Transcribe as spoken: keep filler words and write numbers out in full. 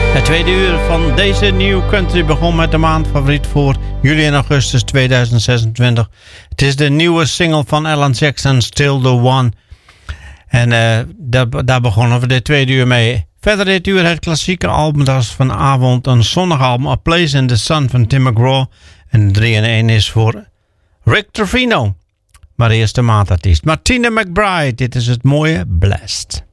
Het tweede uur van deze New Country begon met de maandfavoriet voor juli en augustus tweeduizend zesentwintig. Het is de nieuwe single van Alan Jackson, Still the One. En uh, daar, daar begonnen we dit tweede uur mee. Verder dit uur het klassieke album, dat is vanavond een zonnig album, A Place in the Sun van Tim McGraw. En drie in één is voor Rick Trevino. Maar eerst de maandartiest Martina McBride, dit is het mooie Blessed.